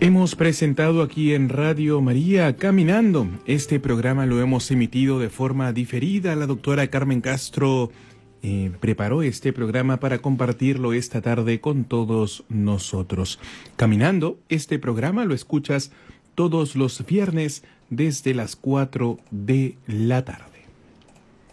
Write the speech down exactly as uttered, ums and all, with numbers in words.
Hemos presentado aquí en Radio María Caminando. Este programa lo hemos emitido de forma diferida. La doctora Carmen Castro eh, preparó este programa para compartirlo esta tarde con todos nosotros. Caminando, este programa lo escuchas todos los viernes desde las cuatro de la tarde.